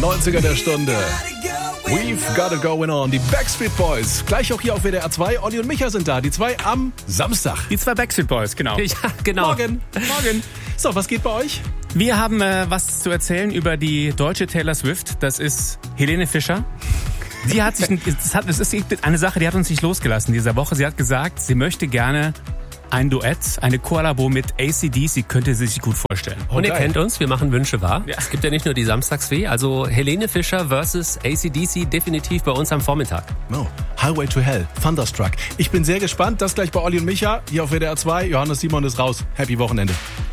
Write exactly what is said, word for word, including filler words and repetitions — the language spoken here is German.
neunziger der Stunde. We've got it going on. Die Backstreet Boys. Gleich auch hier auf W D R zwei. Olli und Micha sind da. Die zwei am Samstag. Die zwei Backstreet Boys, genau. Ja, genau. Morgen. Morgen. So, was geht bei euch? Wir haben äh, was zu erzählen über die deutsche Taylor Swift. Das ist Helene Fischer. Sie hat sich, es, hat, es ist eine Sache, die hat uns nicht losgelassen dieser Woche. Sie hat gesagt, sie möchte gerne ein Duett, eine Kollabo mit A C D C, könnte sie sich gut vorstellen. Und ihr geil. kennt uns, wir machen Wünsche wahr. Ja. Es gibt ja nicht nur die Samstagsfee, also Helene Fischer versus A C D C definitiv bei uns am Vormittag. No. Highway to Hell. Thunderstruck. Ich bin sehr gespannt. Das gleich bei Olli und Micha. Hier auf W D R zwei. Johannes Simon ist raus. Happy Wochenende.